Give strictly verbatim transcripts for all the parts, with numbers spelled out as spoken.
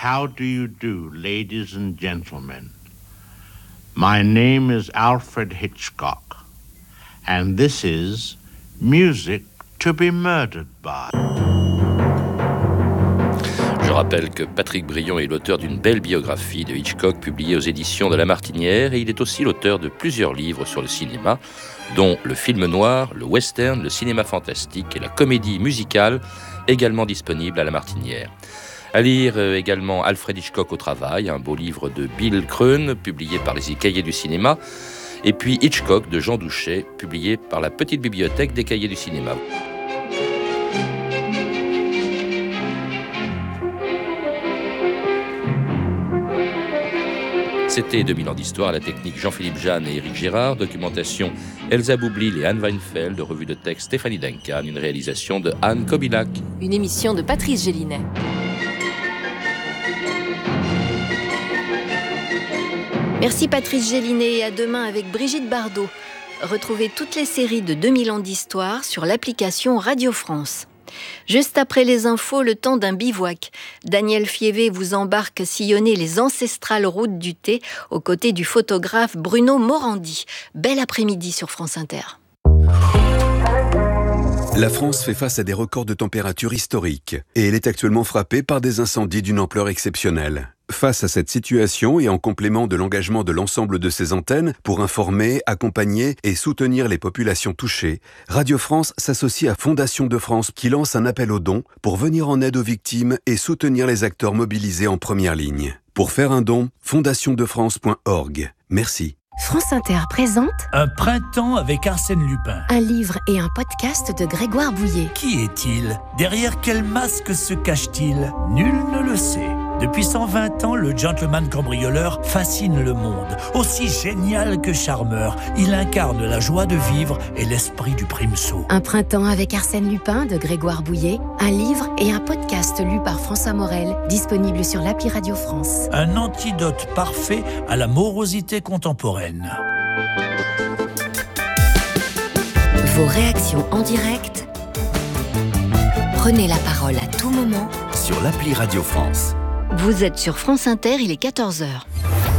how do you do, ladies and gentlemen? My name is Alfred Hitchcock, and this is Music to be Murdered by. Je rappelle que Patrick Brion est l'auteur d'une belle biographie de Hitchcock publiée aux éditions de La Martinière, et il est aussi l'auteur de plusieurs livres sur le cinéma, dont le film noir, le western, le cinéma fantastique et la comédie musicale, également disponible à La Martinière. À lire également Alfred Hitchcock au travail, un beau livre de Bill Kreun, publié par les Cahiers du cinéma, et puis Hitchcock de Jean Douchet, publié par la Petite Bibliothèque des Cahiers du cinéma. C'était deux mille ans d'histoire, à la technique Jean-Philippe Jeanne et Éric Girard, documentation Elsa Boublil et Anne Weinfeld, revue de texte Stéphanie Duncan, une réalisation de Anne Kobilac. Une émission de Patrice Gélinet. Merci Patrice Gélinet et à demain avec Brigitte Bardot. Retrouvez toutes les séries de deux mille ans d'histoire sur l'application Radio France. Juste après les infos, le temps d'un bivouac. Daniel Fievé vous embarque sillonner les ancestrales routes du thé aux côtés du photographe Bruno Morandi. Bel après-midi sur France Inter. La France fait face à des records de température historiques et elle est actuellement frappée par des incendies d'une ampleur exceptionnelle. Face à cette situation et en complément de l'engagement de l'ensemble de ses antennes pour informer, accompagner et soutenir les populations touchées, Radio France s'associe à Fondation de France qui lance un appel aux dons pour venir en aide aux victimes et soutenir les acteurs mobilisés en première ligne. Pour faire un don, fondation de france point org. Merci. France Inter présente Un printemps avec Arsène Lupin. Un livre et un podcast de Grégoire Bouillet. Qui est-il? Derrière quel masque se cache-t-il? Nul ne le sait. Depuis cent vingt ans, le gentleman cambrioleur fascine le monde. Aussi génial que charmeur, il incarne la joie de vivre et l'esprit du primesaut. Un printemps avec Arsène Lupin de Grégoire Bouillet. Un livre et un podcast lu par François Morel, disponible sur l'appli Radio France. Un antidote parfait à la morosité contemporaine. Vos réactions en direct. Prenez la parole à tout moment sur l'appli Radio France. Vous êtes sur France Inter, il est quatorze heures.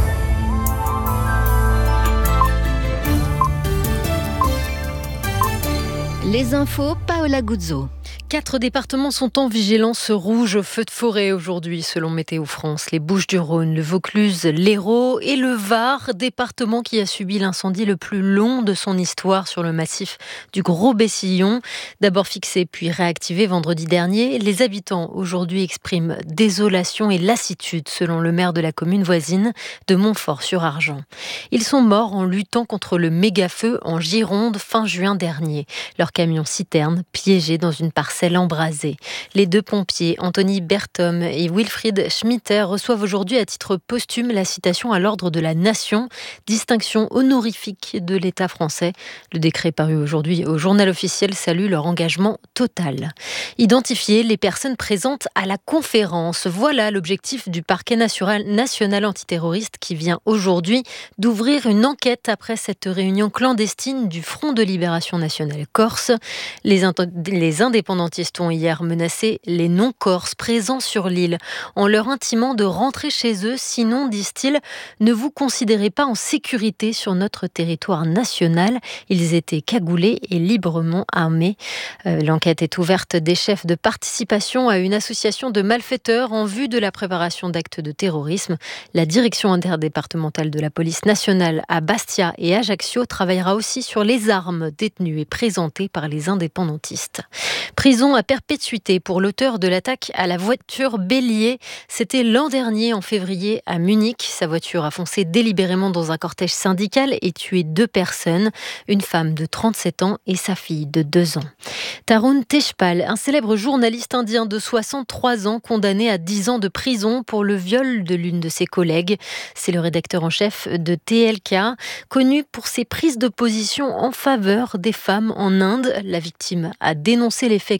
Les infos, Paola Guzzo. Quatre départements sont en vigilance rouge feu de forêt aujourd'hui, selon Météo France. Les Bouches-du-Rhône, le Vaucluse, l'Hérault et le Var, département qui a subi l'incendie le plus long de son histoire sur le massif du Gros Bessillon. D'abord fixé puis réactivé vendredi dernier, les habitants aujourd'hui expriment désolation et lassitude, selon le maire de la commune voisine de Montfort-sur-Argent. Ils sont morts en luttant contre le méga-feu en Gironde fin juin dernier. Leur camion citerne piégé dans une parcelle embrasée. Les deux pompiers, Anthony Berthom et Wilfried Schmitter, reçoivent aujourd'hui à titre posthume la citation à l'ordre de la Nation, distinction honorifique de l'État français. Le décret paru aujourd'hui au journal officiel salue leur engagement total. Identifier les personnes présentes à la conférence. Voilà l'objectif du parquet national antiterroriste qui vient aujourd'hui d'ouvrir une enquête après cette réunion clandestine du Front de Libération Nationale Corse. Les, ind- les indépendantistes ont hier menacé les non-corses présents sur l'île en leur intimant de rentrer chez eux, sinon, disent-ils, ne vous considérez pas en sécurité sur notre territoire national. Ils étaient cagoulés et librement armés. Euh, l'enquête est ouverte des chefs de participation à une association de malfaiteurs en vue de la préparation d'actes de terrorisme. La direction interdépartementale de la police nationale à Bastia et Ajaccio travaillera aussi sur les armes détenues et présentées par les indépendantistes. Prison à perpétuité pour l'auteur de l'attaque à la voiture bélier. C'était l'an dernier, en février, à Munich. Sa voiture a foncé délibérément dans un cortège syndical et tué deux personnes, une femme de trente-sept ans et sa fille de deux ans. Tarun Tejpal, un célèbre journaliste indien de soixante-trois ans, condamné à dix ans de prison pour le viol de l'une de ses collègues. C'est le rédacteur en chef de T L K, connu pour ses prises de position en faveur des femmes en Inde. La victime a dénoncé les faits qui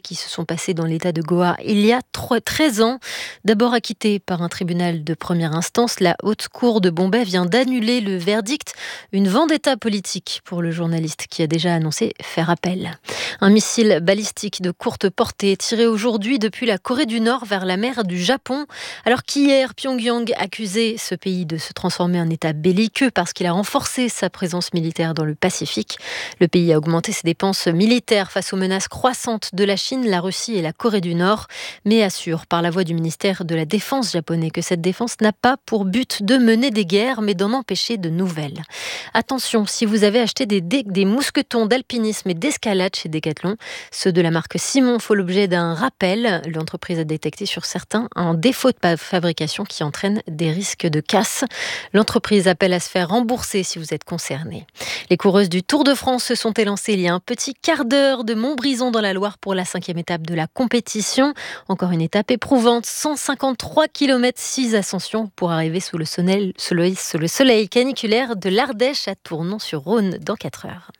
qui se sont passés dans l'état de Goa il y a treize ans. D'abord acquitté par un tribunal de première instance, la haute cour de Bombay vient d'annuler le verdict. Une vendetta politique pour le journaliste qui a déjà annoncé faire appel. Un missile balistique de courte portée tiré aujourd'hui depuis la Corée du Nord vers la mer du Japon. Alors qu'hier, Pyongyang accusait ce pays de se transformer en état belliqueux parce qu'il a renforcé sa présence militaire dans le Pacifique. Le pays a augmenté ses dépenses militaires face aux menaces croissantes de la Chine, la Russie et la Corée du Nord, mais assure par la voix du ministère de la Défense japonais que cette défense n'a pas pour but de mener des guerres, mais d'en empêcher de nouvelles. Attention, si vous avez acheté des, des, des mousquetons d'alpinisme et d'escalade chez Decathlon, ceux de la marque Simon font l'objet d'un rappel. L'entreprise a détecté sur certains un défaut de fabrication qui entraîne des risques de casse. L'entreprise appelle à se faire rembourser si vous êtes concerné. Les coureuses du Tour de France se sont élancées il y a un petit quart d'heure de Montbrison dans la Loire pour la cinquième étape de la compétition. Encore une étape éprouvante, cent cinquante-trois kilomètres, six ascensions pour arriver sous le soleil, sous le, sous le soleil caniculaire de l'Ardèche à Tournon-sur-Rhône dans quatre heures.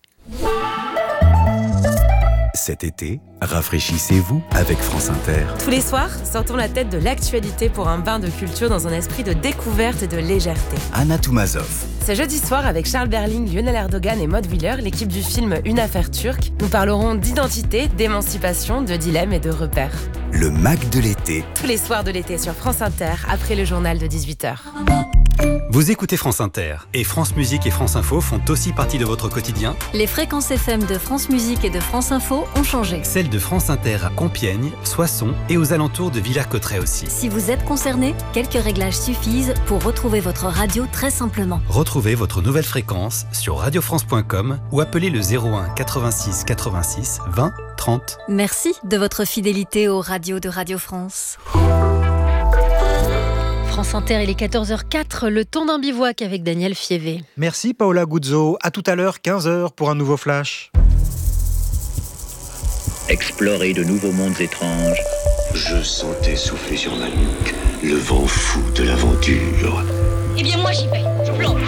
Cet été, rafraîchissez-vous avec France Inter. Tous les soirs, sortons la tête de l'actualité pour un bain de culture dans un esprit de découverte et de légèreté. Anna Toumazov. Ce jeudi soir, avec Charles Berling, Lionel Erdogan et Maud Wheeler, l'équipe du film Une affaire turque, nous parlerons d'identité, d'émancipation, de dilemmes et de repères. Le Mac de l'été. Tous les soirs de l'été sur France Inter, après le journal de dix-huit heures. Vous écoutez France Inter et France Musique et France Info font aussi partie de votre quotidien. Les fréquences F M de France Musique et de France Info ont changé. Celles de France Inter à Compiègne, Soissons et aux alentours de Villers-Cotterêts aussi. Si vous êtes concerné, quelques réglages suffisent pour retrouver votre radio très simplement. Retrouvez votre nouvelle fréquence sur radio france point com ou appelez le zéro un quatre-vingt-six quatre-vingt-six vingt trente. Merci de votre fidélité aux radios de Radio France. France Inter, il est quatorze heures quatre, le temps d'un bivouac avec Daniel Fievé. Merci Paola Guzzo, à tout à l'heure, quinze heures pour un nouveau flash. Explorer de nouveaux mondes étranges. Je sentais souffler sur ma nuque le vent fou de l'aventure. Eh bien moi j'y vais, je plonge.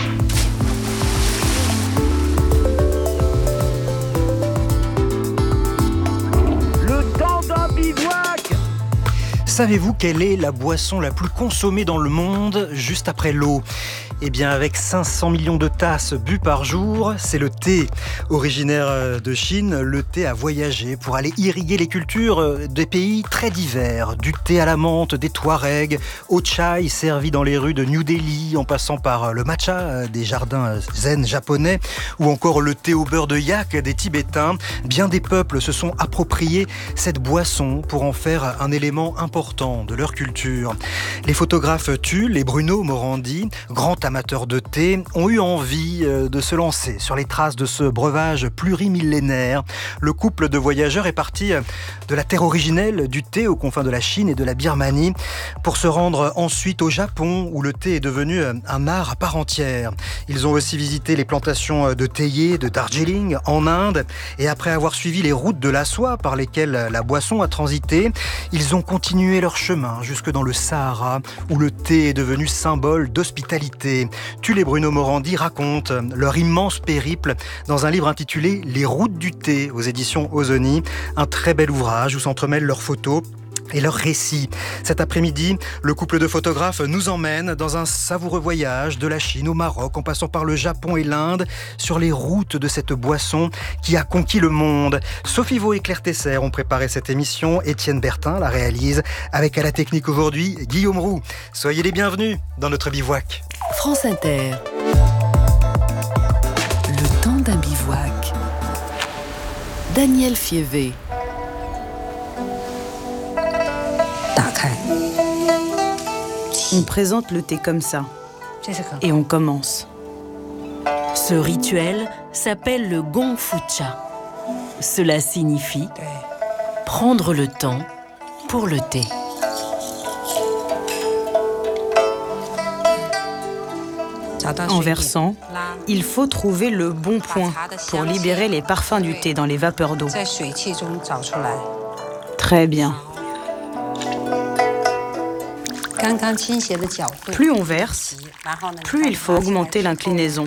Le temps d'un bivouac. Savez-vous quelle est la boisson la plus consommée dans le monde juste après l'eau ? Eh bien, avec cinq cents millions de tasses bues par jour, c'est le thé. Originaire de Chine, le thé a voyagé pour aller irriguer les cultures des pays très divers. Du thé à la menthe des Touaregs, au chai servi dans les rues de New Delhi, en passant par le matcha des jardins zen japonais, ou encore le thé au beurre de yak des Tibétains. Bien des peuples se sont appropriés cette boisson pour en faire un élément important de leur culture. Les photographes Tulle et Bruno Morandi, grands amateurs de thé, ont eu envie de se lancer sur les traces de ce breuvage plurimillénaire. Le couple de voyageurs est parti de la terre originelle du thé aux confins de la Chine et de la Birmanie pour se rendre ensuite au Japon où le thé est devenu un art à part entière. Ils ont aussi visité les plantations de théiers de Darjeeling en Inde et après avoir suivi les routes de la soie par lesquelles la boisson a transité, ils ont continué leur chemin jusque dans le Sahara où le thé est devenu symbole d'hospitalité. Tulle et Bruno Morandi racontent leur immense périple dans un livre intitulé « Les routes du thé » aux éditions Ozoni, un très bel ouvrage où s'entremêlent leurs photos et leurs récits. Cet après-midi, le couple de photographes nous emmène dans un savoureux voyage de la Chine au Maroc, en passant par le Japon et l'Inde, sur les routes de cette boisson qui a conquis le monde. Sophie Vaux et Claire Tesser ont préparé cette émission. Étienne Bertin la réalise, avec à la technique aujourd'hui Guillaume Roux. Soyez les bienvenus dans notre bivouac. France Inter. Le temps d'un bivouac. Daniel Fievé. On présente le thé comme ça. Et on commence. Ce rituel s'appelle le Gong Fu Cha. Cela signifie prendre le temps pour le thé. En versant, il faut trouver le bon point pour libérer les parfums du thé dans les vapeurs d'eau. Très bien. Plus on verse, plus il faut augmenter l'inclinaison.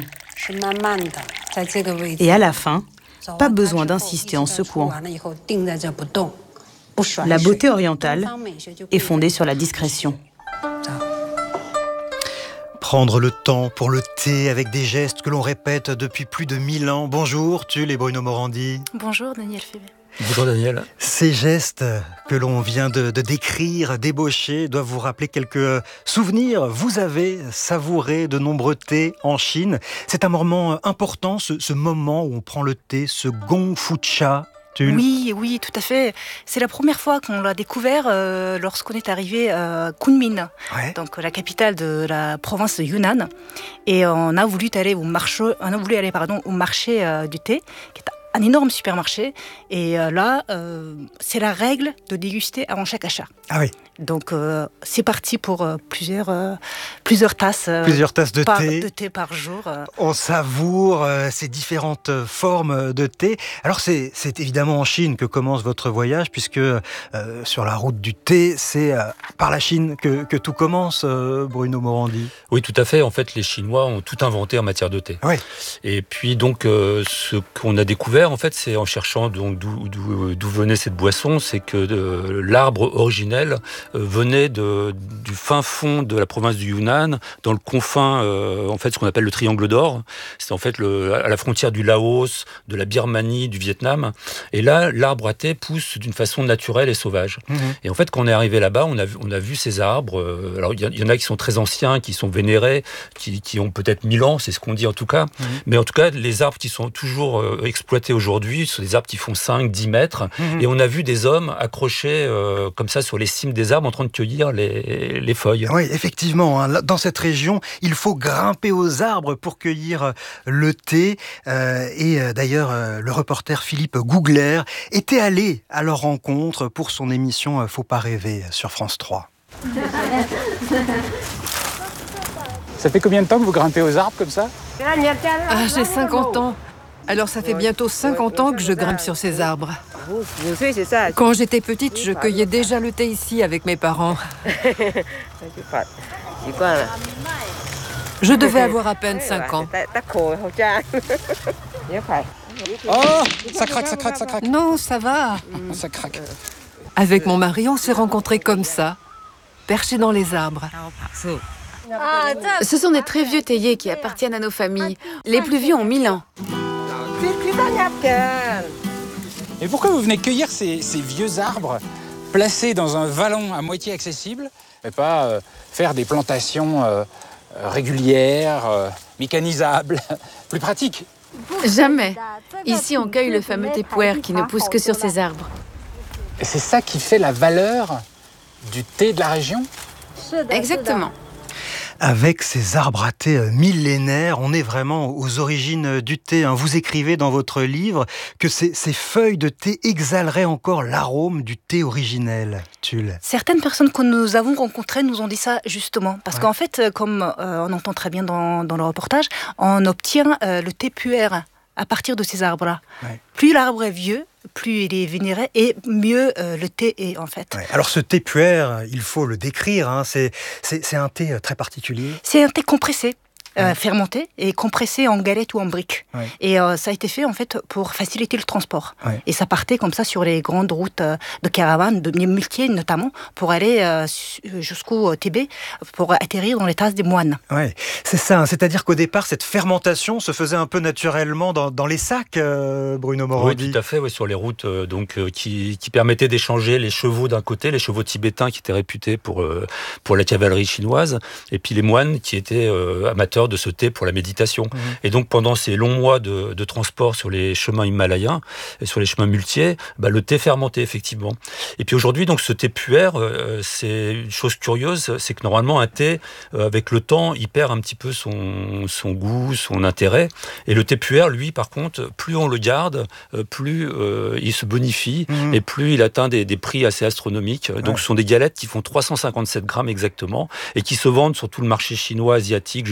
Et à la fin, pas besoin d'insister en secouant. La beauté orientale est fondée sur la discrétion. Prendre le temps pour le thé avec des gestes que l'on répète depuis plus de mille ans. Bonjour, Tulle et Bruno Morandi. Bonjour, Daniel Phébé. Bonjour Daniel. Ces gestes que l'on vient de, de décrire, d'ébaucher, doivent vous rappeler quelques souvenirs. Vous avez savouré de nombreux thés en Chine. C'est un moment important, ce, ce moment où on prend le thé, ce gong fu cha. Oui, oui, tout à fait. C'est la première fois qu'on l'a découvert euh, lorsqu'on est arrivé à Kunming, ouais. donc la capitale de la province de Yunnan. Et on a voulu aller au marché, on a voulu aller, pardon, au marché euh, du thé, qui est un énorme supermarché. Et euh, là, euh, c'est la règle de déguster avant chaque achat. Ah oui. Donc euh, c'est parti pour euh, plusieurs, euh, plusieurs tasses, euh, plusieurs tasses de, par, thé. de thé par jour. Euh. On savoure euh, ces différentes formes de thé. Alors c'est, c'est évidemment en Chine que commence votre voyage, puisque euh, sur la route du thé, c'est euh, par la Chine que, que tout commence, euh, Bruno Morandi. Oui, tout à fait. En fait, les Chinois ont tout inventé en matière de thé. Oui. Et puis donc, euh, ce qu'on a découvert, en fait, c'est en cherchant donc, d'où, d'où, d'où venait cette boisson, c'est que euh, l'arbre originel venait de, du fin fond de la province du Yunnan, dans le confin, euh, en fait, ce qu'on appelle le triangle d'or. C'est en fait le, à la frontière du Laos, de la Birmanie, du Vietnam. Et là, l'arbre à thé pousse d'une façon naturelle et sauvage. Mmh. Et en fait, quand on est arrivé là-bas, on a vu, on a vu ces arbres. Euh, alors, il y, y en a qui sont très anciens, qui sont vénérés, qui, qui ont peut-être mille ans, c'est ce qu'on dit en tout cas. Mmh. Mais en tout cas, les arbres qui sont toujours euh, exploités aujourd'hui, ce sont des arbres qui font cinq dix mètres. Mmh. Et on a vu des hommes accrochés euh, comme ça sur les cimes des arbres en train de cueillir les, les feuilles. Oui, effectivement, hein, dans cette région, il faut grimper aux arbres pour cueillir le thé. Euh, et euh, d'ailleurs, euh, le reporter Philippe Gougler était allé à leur rencontre pour son émission Faut pas rêver sur France trois. Ça fait combien de temps que vous grimpez aux arbres comme ça ? Ah, j'ai cinquante ans. Alors ça fait bientôt cinquante ans que je grimpe sur ces arbres. Quand j'étais petite, je cueillais déjà le thé ici avec mes parents. Je devais avoir à peine cinq ans. Oh, ça craque, ça craque, ça craque. Non, ça va. Ça craque. Avec mon mari, on s'est rencontrés comme ça, perchés dans les arbres. Ce sont des très vieux théiers qui appartiennent à nos familles. Les plus vieux ont mille ans. Et pourquoi vous venez cueillir ces, ces vieux arbres placés dans un vallon à moitié accessible et pas euh, faire des plantations euh, régulières, euh, mécanisables, plus pratiques? Jamais. Ici, on cueille le fameux thé puer qui ne pousse que sur ces arbres. Et c'est ça qui fait la valeur du thé de la région? Exactement. Avec ces arbres à thé millénaires, on est vraiment aux origines du thé. Vous écrivez dans votre livre que ces, ces feuilles de thé exhaleraient encore l'arôme du thé originel. Tulle. Certaines personnes que nous avons rencontrées nous ont dit ça justement. Parce ouais. qu'en fait, comme euh, on entend très bien dans, dans le reportage, on obtient euh, le thé puer à partir de ces arbres-là. Ouais. Plus l'arbre est vieux, plus il est vénéré et mieux euh, le thé est en fait. Ouais. Alors ce thé puer, il faut le décrire, hein. c'est, c'est, c'est un thé très particulier. C'est un thé compressé. Euh, ouais. fermenté et compressé en galette ou en brique. Ouais. Et euh, ça a été fait en fait pour faciliter le transport. Ouais. Et ça partait comme ça sur les grandes routes euh, de caravanes, de muletiers notamment, pour aller euh, jusqu'au Tibet, pour atterrir dans les tasses des moines. Ouais, c'est ça. Hein. C'est-à-dire qu'au départ, cette fermentation se faisait un peu naturellement dans, dans les sacs, euh, Bruno Morandi. Oui, tout à fait. Ouais, sur les routes euh, donc euh, qui, qui permettaient d'échanger les chevaux d'un côté, les chevaux tibétains qui étaient réputés pour euh, pour la cavalerie chinoise, et puis les moines qui étaient euh, amateurs de ce thé pour la méditation. Mmh. Et donc pendant ces longs mois de, de transport sur les chemins himalayens et sur les chemins muletiers, bah, le thé fermentait effectivement. Et puis aujourd'hui, donc ce thé puer, euh, c'est une chose curieuse, c'est que normalement un thé, euh, avec le temps, il perd un petit peu son, son goût, son intérêt. Et le thé puer, lui, par contre, plus on le garde, euh, plus euh, il se bonifie mmh. et plus il atteint des, des prix assez astronomiques. Donc ouais. ce sont des galettes qui font trois cent cinquante-sept grammes exactement et qui se vendent sur tout le marché chinois, asiatique, jusqu'à Singapour.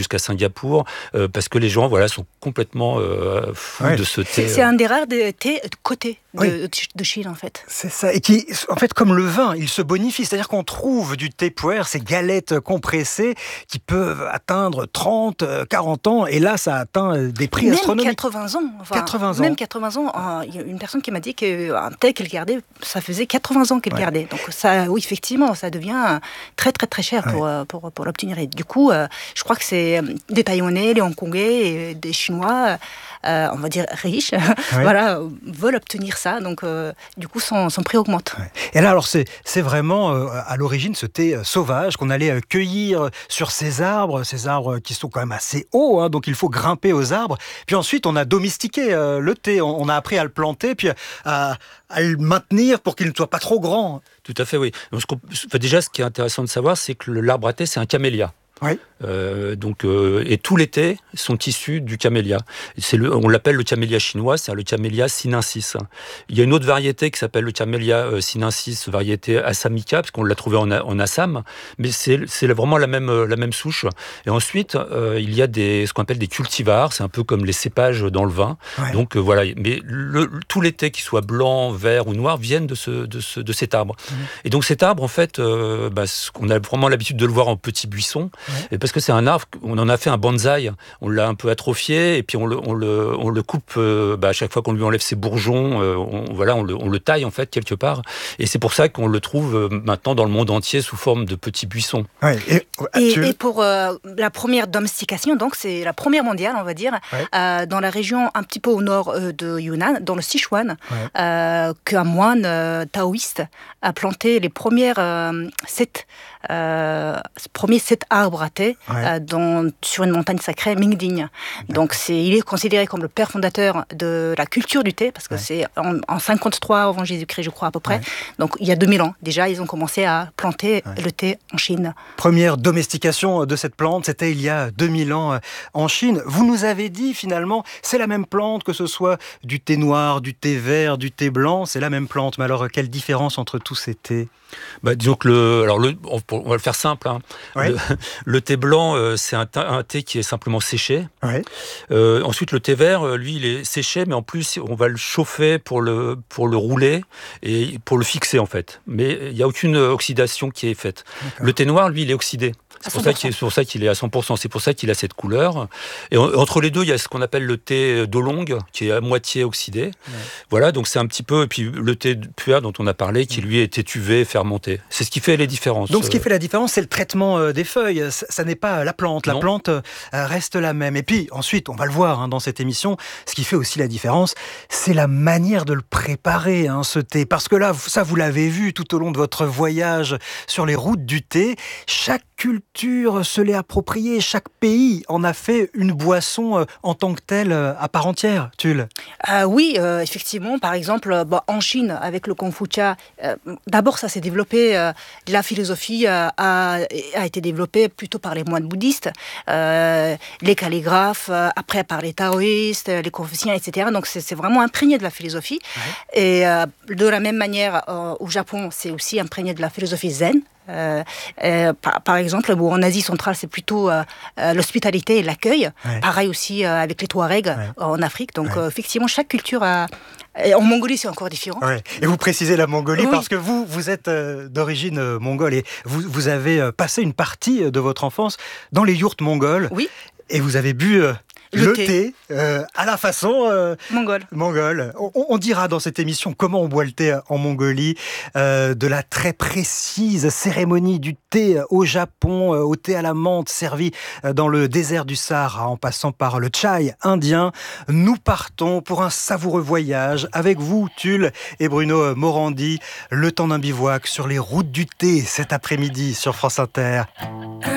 Singapour, euh, parce que les gens voilà, sont complètement euh, fous ouais. de ce thé. C'est, c'est un des rares thés côté de, oui. de Chine, en fait. C'est ça, et qui, en fait, comme le vin, il se bonifie, c'est-à-dire qu'on trouve du thé pu'er, ces galettes compressées qui peuvent atteindre trente, quarante ans, et là, ça atteint des prix même astronomiques. quatre-vingts ans. Enfin, quatre-vingts ans. Même quatre-vingts ans. Il y a une personne qui m'a dit qu'un thé qu'elle gardait, ça faisait quatre-vingts ans qu'elle ouais. gardait. Donc ça, oui, effectivement, ça devient très, très, très cher pour, ouais. pour, pour, pour l'obtenir. Et du coup, euh, je crois que c'est des Taïwanais, des Hongkongais, et des Chinois, euh, on va dire riches, ouais. voilà, veulent obtenir ça. Donc, euh, du coup, son, son prix augmente. Ouais. Et là, alors, c'est, c'est vraiment euh, à l'origine ce thé euh, sauvage qu'on allait euh, cueillir sur ces arbres, ces arbres qui sont quand même assez hauts, hein, donc il faut grimper aux arbres. Puis ensuite, on a domestiqué euh, le thé, on, on a appris à le planter, puis à, à le maintenir pour qu'il ne soit pas trop grand. Tout à fait, oui. Donc, ce enfin, déjà, ce qui est intéressant de savoir, c'est que l'arbre à thé, c'est un camélia. Oui. Euh, donc, euh, et tous les thés sont issus du camélia. C'est le, on l'appelle le camélia chinois, c'est le camélia sinensis. Il y a une autre variété qui s'appelle le camélia euh, sinensis, variété assamica, parce qu'on l'a trouvé en, en Assam, mais c'est, c'est vraiment la même, la même souche. Et ensuite, euh, il y a des, ce qu'on appelle des cultivars, c'est un peu comme les cépages dans le vin. Ouais. Donc euh, voilà, mais le, tous les thés, qu'ils soient blancs, verts ou noirs, viennent de, ce, de, ce, de cet arbre. Mmh. Et donc cet arbre, en fait, euh, bah, on a vraiment l'habitude de le voir en petits buissons. Ouais. Et parce que c'est un arbre, on en a fait un bonsaï, on l'a un peu atrophié, et puis on le, on le, on le coupe euh, bah, à chaque fois qu'on lui enlève ses bourgeons, euh, on, voilà, on le, on le taille en fait quelque part, et c'est pour ça qu'on le trouve euh, maintenant dans le monde entier sous forme de petits buissons. Ouais, et, et, tu... et pour euh, la première domestication, donc c'est la première mondiale, on va dire, ouais. euh, dans la région un petit peu au nord euh, de Yunnan, dans le Sichuan, ouais. euh, qu'un moine euh, taoïste a planté les premières euh, sept, euh, premiers sept arbres à thé ouais. euh, dans, sur une montagne sacrée, Mingding. Donc c'est, il est considéré comme le père fondateur de la culture du thé, parce que ouais. c'est en, en cinquante-trois avant Jésus-Christ, je crois, à peu près. Ouais. Donc il y a deux mille ans, déjà, ils ont commencé à planter ouais. le thé en Chine. Première domestication de cette plante, c'était il y a deux mille ans en Chine. Vous nous avez dit, finalement, c'est la même plante, que ce soit du thé noir, du thé vert, du thé blanc, c'est la même plante. Mais alors, quelle différence entre tous ces thés ? Bah, disons que le, alors le, on, on va le faire simple. Hein. Ouais. Le, le thé blanc, euh, c'est un, un thé qui est simplement séché. Ouais. Euh, ensuite, le thé vert, lui, il est séché, mais en plus, on va le chauffer pour le, pour le rouler et pour le fixer, en fait. Mais il n'y a aucune oxydation qui est faite. D'accord. Le thé noir, lui, il est oxydé. C'est pour, ça qu'il est, c'est pour ça qu'il est à cent pour cent. C'est pour ça qu'il a cette couleur. Et en, entre les deux, il y a ce qu'on appelle le thé d'oolong, qui est à moitié oxydé. Ouais. Voilà, donc c'est un petit peu... Et puis le thé pu'er dont on a parlé, qui lui est étuvé, fermenté. C'est ce qui fait les différences. Donc ce qui fait la différence, c'est le traitement des feuilles. Ça, ça n'est pas la plante. La non. plante reste la même. Et puis ensuite, on va le voir hein, dans cette émission, ce qui fait aussi la différence, c'est la manière de le préparer, hein, ce thé. Parce que là, ça vous l'avez vu tout au long de votre voyage sur les routes du thé. Chaque culture se l'est appropriée, chaque pays en a fait une boisson euh, en tant que telle euh, à part entière, Tulle. Euh, oui, euh, effectivement, par exemple, bah, en Chine, avec le Konfucha, euh, d'abord ça s'est développé, euh, la philosophie euh, a, a été développée plutôt par les moines bouddhistes, euh, les calligraphes, euh, après par les taoïstes, les confuciens, et cetera. Donc c'est, c'est vraiment imprégné de la philosophie. Ouais. Et euh, de la même manière, euh, au Japon, c'est aussi imprégné de la philosophie zen. Euh, euh, par, par exemple, bon, en Asie centrale, c'est plutôt euh, euh, l'hospitalité et l'accueil. Ouais. Pareil aussi euh, avec les Touaregs ouais. en Afrique. Donc, ouais. euh, effectivement, chaque culture a... Et en Mongolie, c'est encore différent. Ouais. Et vous précisez la Mongolie oui. parce que vous, vous êtes euh, d'origine euh, mongole et vous, vous avez euh, passé une partie de votre enfance dans les yourtes mongoles. Oui. Et vous avez bu... Euh, Le, le thé, thé euh, à la façon euh, mongole. mongole. On, on dira dans cette émission comment on boit le thé en Mongolie, euh, de la très précise cérémonie du thé au Japon, euh, au thé à la menthe servi dans le désert du Sahara, en passant par le chai indien. Nous partons pour un savoureux voyage avec vous, Tulle et Bruno Morandi. Le temps d'un bivouac sur les routes du thé cet après-midi sur France Inter.